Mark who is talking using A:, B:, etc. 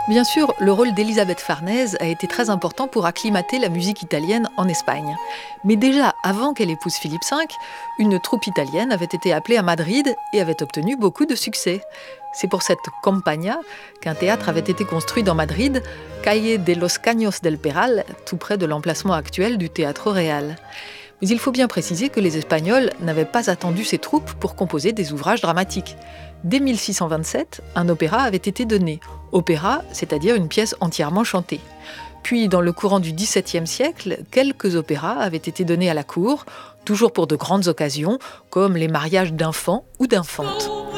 A: Bien sûr, le rôle d'Elisabeth Farnèse a été très important pour acclimater la musique italienne en Espagne. Mais déjà, avant qu'elle épouse Philippe V, une troupe italienne avait été appelée à Madrid et avait obtenu beaucoup de succès. C'est pour cette Compagnia qu'un théâtre avait été construit dans Madrid, Calle de los Caños del Peral, tout près de l'emplacement actuel du Théâtre Real. Mais il faut bien préciser que les Espagnols n'avaient pas attendu ces troupes pour composer des ouvrages dramatiques. Dès 1627, un opéra avait été donné. Opéra, c'est-à-dire une pièce entièrement chantée. Puis, dans le courant du XVIIe siècle, quelques opéras avaient été donnés à la cour, toujours pour de grandes occasions, comme les mariages d'enfants ou d'infantes.